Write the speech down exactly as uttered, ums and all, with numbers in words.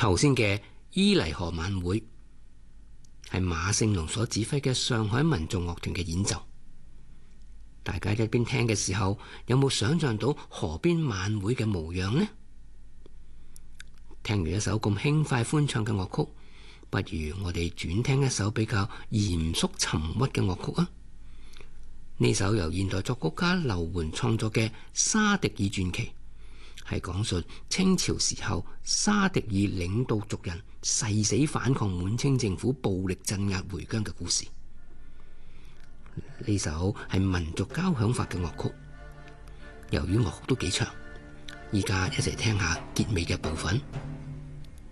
頭先嘅伊犁河晚會係馬勝龍所指揮嘅上海民族樂團嘅演奏。大家一邊聽嘅時候，有冇想象到河邊晚會嘅模樣呢？聽完一首咁輕快歡暢嘅樂曲，不如我哋轉聽一首比較嚴肅沉鬱嘅樂曲啊！呢首由現代作曲家劉垣創作嘅《沙迪爾傳奇》，係講述清朝時候沙迪爾領導族人誓死反抗滿清政府暴力鎮壓回疆嘅故事。呢首係民族交響法嘅樂曲，由於樂曲都幾長，依家一齊聽下結尾嘅部分。